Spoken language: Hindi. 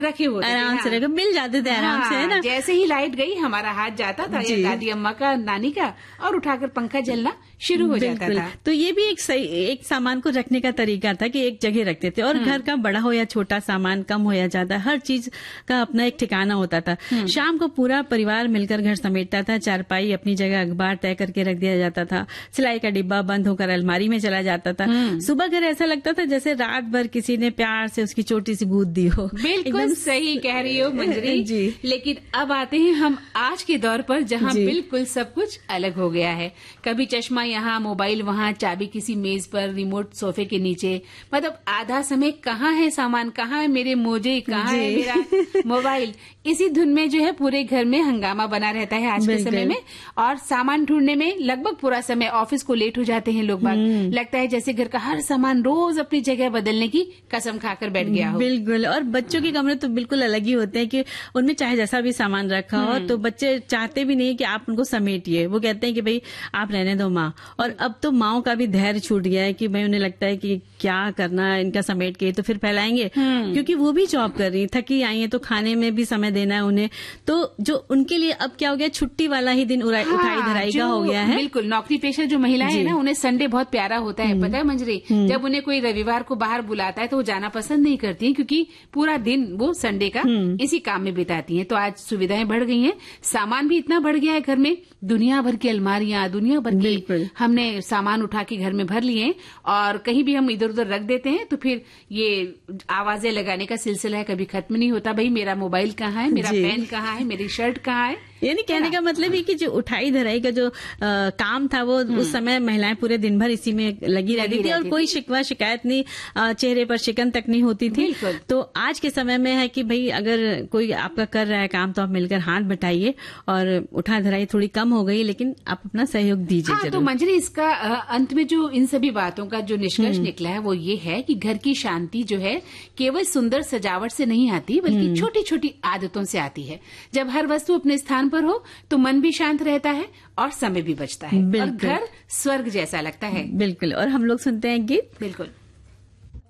रखे होते थे, आराम से रखे, मिल जाते थे आराम से, है ना। जैसे ही लाइट गई हमारा हाथ जाता था या दादी अम्मा का, नानी का, और उठाकर पंखा जलना शुरू हो जाता था। तो ये भी एक सामान को रखने का तरीका था कि एक जगह रखते थे, और घर का बड़ा हो या छोटा सामान, कम हो या ज्यादा, हर चीज का अपना एक ठिकाना होता था। शाम को पूरा परिवार मिलकर घर समेटता था, चारपाई अपनी जगह, अखबार तय करके रख दिया जाता था, सिलाई का डिब्बा बंद होकर अलमारी में चला जाता था। सुबह घर ऐसा लगता था जैसे रात भर किसी ने प्यार से उसकी छोटी सी गूंद दी हो। बिल्कुल सही कह रही हो मंजरी जी। लेकिन अब आते हैं हम आज के दौर पर, जहाँ बिल्कुल सब कुछ अलग हो गया है। कभी चश्मा यहाँ, मोबाइल वहाँ, चाबी किसी मेज पर, रिमोट सोफे के नीचे। मतलब आधा समय कहाँ है सामान, कहाँ है मेरे मोजे, कहाँ है मेरा मोबाइल, इसी धुन में जो है पूरे घर में हंगामा बना रहता है आज के समय में। और सामान ढूंढने में लगभग पूरा समय, ऑफिस को लेट हो जाते हैं लोग बाग, लगता है जैसे घर का हर सामान रोज अपनी जगह बदलने की कसम खाकर बैठ गया हो। बिल्कुल। और बच्चों के कमरे तो बिल्कुल अलग ही होते हैं कि उनमें चाहे जैसा भी सामान रखा हो, तो बच्चे चाहते भी नहीं कि आप उनको समेटिए, वो कहते हैं कि भाई आप रहने दो माँ। और अब तो माँओं का भी धैर्य छूट गया है कि भाई उन्हें लगता है कि क्या करना इनका समेट के तो फिर फैलाएंगे, क्योंकि वो भी जॉब कर रही, थकी आई है, तो खाने में भी समय देना है उन्हें। तो जो उनके लिए अब क्या हो गया, छुट्टी वाला ही दिन उठाई धराई का हो गया है। बिल्कुल, नौकरी पेशा जो महिलाएं हैं ना, उन्हें संडे बहुत प्यारा होता है, पता है मंजरी। जब उन्हें कोई रविवार को बाहर बुलाता है तो वो जाना पसंद नहीं करती हैं, क्योंकि पूरा दिन वो संडे का इसी काम में बिताती हैं। तो आज सुविधाएं बढ़ गई हैं, सामान भी इतना बढ़ गया है घर में, दुनिया भर की अलमारियां, दुनिया भर की हमने सामान उठा के घर में भर लिए, और कहीं भी हम इधर उधर रख देते हैं तो फिर ये आवाजें लगाने का सिलसिला है, कभी खत्म नहीं होता। भाई मेरा मोबाइल कहाँ है, मेरा पेन कहाँ है, मेरी शर्ट कहाँ है। यानी कहने का मतलब है कि जो उठाई धराई का जो काम था वो उस समय महिलाएं पूरे दिन भर इसी में लगी रहती थी, और कोई शिकवा शिकायत नहीं, चेहरे पर शिकन तक नहीं होती थी। तो आज के समय में है कि भाई अगर कोई आपका कर रहा है काम तो आप मिलकर हाथ बटाइए, और उठा धराई थोड़ी कम हो गई, लेकिन आप अपना सहयोग दीजिए। हाँ, तो मंजरी इसका अंत में जो इन सभी बातों का जो निष्कर्ष निकला है वो ये है कि घर की शांति जो है केवल सुंदर सजावट से नहीं आती, बल्कि छोटी छोटी आदतों से आती है। जब हर वस्तु अपने स्थान पर हो तो मन भी शांत रहता है और समय भी बचता है, और घर स्वर्ग जैसा लगता है। बिल्कुल। और हम लोग सुनते हैं गीत। बिल्कुल।